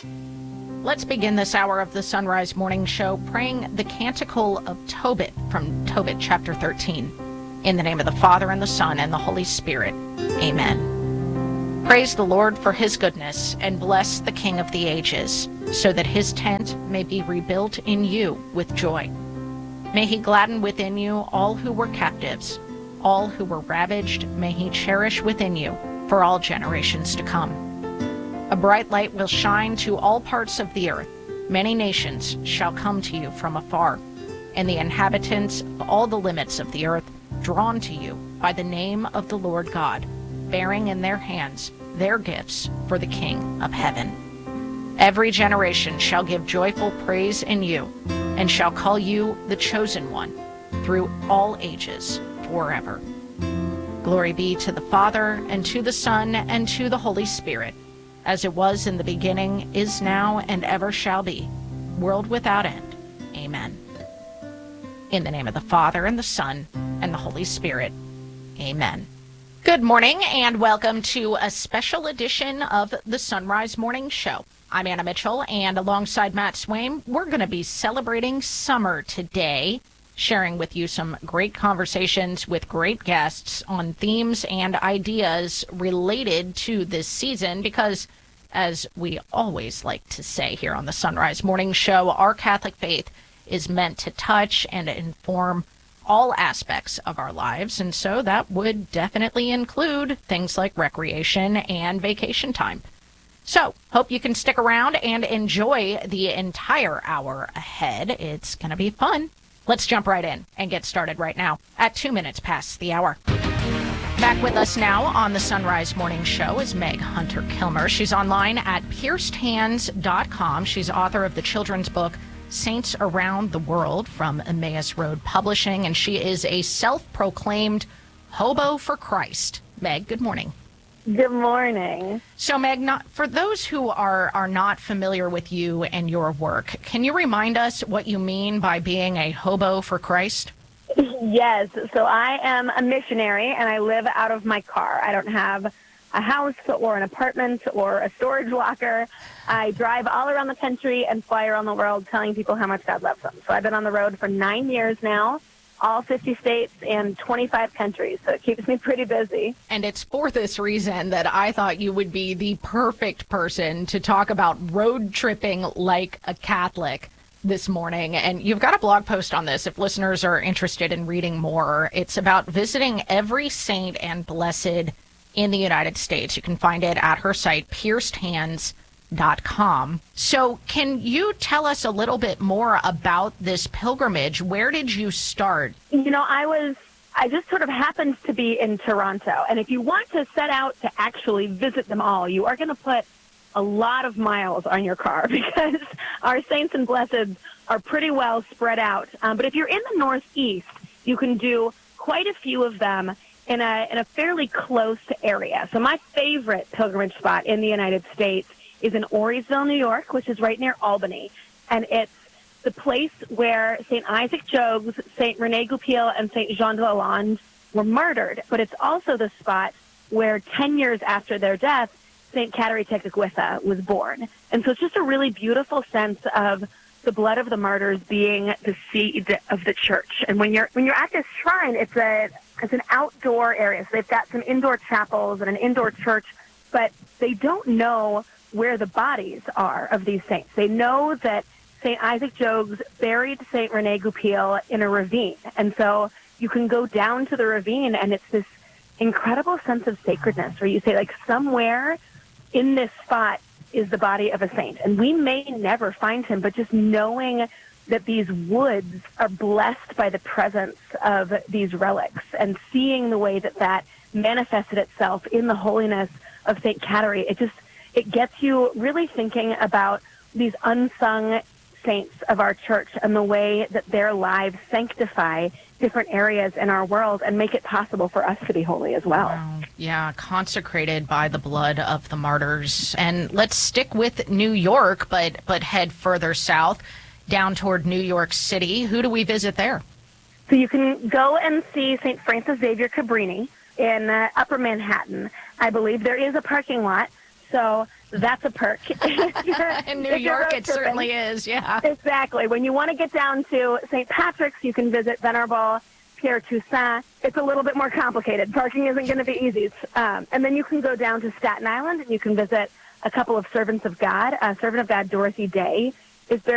Let's begin this hour of the Sunrise Morning Show praying the Canticle of Tobit from Tobit chapter 13. In the name of the Father, and the Son, and the Holy Spirit. Amen. Praise the Lord for his goodness, and bless the King of the ages, so that his tent may be rebuilt in you with joy. May he gladden within you all who were captives. All who were ravaged may he cherish within you for all generations to come. A bright light will shine to all parts of the earth. Many nations shall come to you from afar, and the inhabitants of all the limits of the earth drawn to you by the name of the Lord God, bearing in their hands their gifts for the King of heaven. Every generation shall give joyful praise in you, and shall call you the chosen one through all ages forever. Glory be to the Father, and to the Son, and to the Holy Spirit, as it was in the beginning, is now, and ever shall be, world without end. Amen. In the name of the Father, and the Son, and the Holy Spirit. Amen. Good morning, and welcome to a special edition of the Sunrise Morning Show. I'm Anna Mitchell, and alongside Matt Swaim, we're going to be celebrating summer today, sharing with you some great conversations with great guests on themes and ideas related to this season because, as we always like to say here on the Sunrise Morning Show, our Catholic faith is meant to touch and inform all aspects of our lives, and so that would definitely include things like recreation and vacation time. So, hope you can stick around and enjoy the entire hour ahead. It's going to be fun. Let's jump right in and get started right now at 2 minutes past the hour. Back with us now on the Sunrise Morning Show is Meg Hunter-Kilmer. She's online at piercedhands.com. She's author of the children's book Saints Around the World from Emmaus Road Publishing, and she is a self-proclaimed hobo for Christ. Meg, good morning. Good morning. So, Meg, for those who are not familiar with you and your work, can you remind us what you mean by being a hobo for Christ? Yes. So I am a missionary, and I live out of my car. I don't have a house or an apartment or a storage locker. I drive all around the country and fly around the world telling people how much God loves them. So I've been on the road for 9 years now, all 50 states and 25 countries, so it keeps me pretty busy. And it's for this reason that I thought you would be the perfect person to talk about road tripping like a Catholic this morning. And you've got a blog post on this if listeners are interested in reading more. It's about visiting every saint and blessed in the United States. You can find it at her site, piercedhands.com. So can you tell us a little bit more about this pilgrimage? Where did you start? You know, I just sort of happened to be in Toronto. And if you want to set out to actually visit them all, you are going to put a lot of miles on your car because our saints and blesseds are pretty well spread out. But if you're in the Northeast, you can do quite a few of them in a fairly close area. So my favorite pilgrimage spot in the United States is in Orisville, New York, which is right near Albany. And it's the place where St. Isaac Jogues, St. Rene Goupil, and St. Jean de Lalande were martyred. But it's also the spot where 10 years after their death, St. Kateri Tekakwitha was born. And so it's just a really beautiful sense of the blood of the martyrs being the seed of the church. And when you're at this shrine, it's an outdoor area. So they've got some indoor chapels and an indoor church, but they don't know where the bodies are of these saints. They know that St. Isaac Jogues buried St. Rene Goupil in a ravine. And so you can go down to the ravine, and it's this incredible sense of sacredness where you say, like, somewhere in this spot is the body of a saint. And we may never find him, but just knowing that these woods are blessed by the presence of these relics and seeing the way that that manifested itself in the holiness of St. Kateri, it gets you really thinking about these unsung saints of our church and the way that their lives sanctify different areas in our world and make it possible for us to be holy as well. Wow. Yeah, consecrated by the blood of the martyrs. And let's stick with New York, but head further south, down toward New York City. Who do we visit there? So you can go and see St. Francis Xavier Cabrini in Upper Manhattan. I believe there is a parking lot, so That's a perk. In New York, it certainly is, yeah. Exactly. When you want to get down to St. Patrick's, you can visit Venerable Pierre Toussaint. It's a little bit more complicated. Parking isn't going to be easy. And then you can go down to Staten Island, and you can visit a couple of servants of God. Servant of God Dorothy Day is